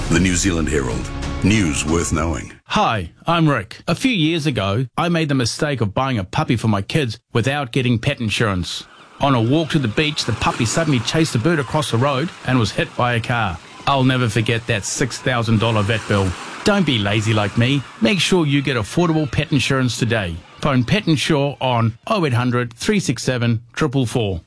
The New Zealand Herald. News worth knowing. Hi, I'm Rick. A few years ago, I made the mistake of buying a puppy for my kids without getting pet insurance. On a walk to the beach, the puppy suddenly chased a bird across the road and was hit by a car. I'll never forget that $6,000 vet bill. Don't be lazy like me. Make sure you get affordable pet insurance today. Phone Pet Insure on 0800 367 444.